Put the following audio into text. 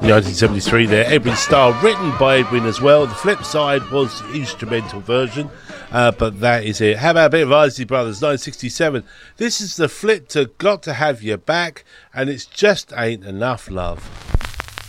1973 there, Edwin Starr, written by Edwin as well. The flip side was the instrumental version, but that is it. How about a bit of Isley Brothers, 1967? This is the flip to Got to Have You Back, and it's Just Ain't Enough Love.